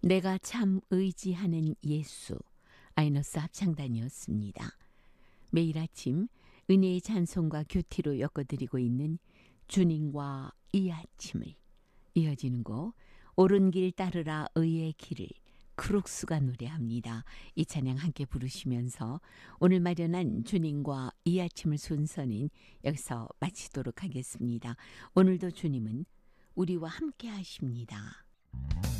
내가 참 의지하는 예수, 아이너스 합창단이었습니다. 매일 아침 은혜의 찬송과 교티로 엮어드리고 있는 주님과 이 아침을, 이어지는 곡 옳은 길 따르라 의의 길을 크룩스가 노래합니다. 이 찬양 함께 부르시면서 오늘 마련한 주님과 이 아침을 순서는 여기서 마치도록 하겠습니다. 오늘도 주님은 우리와 함께 하십니다.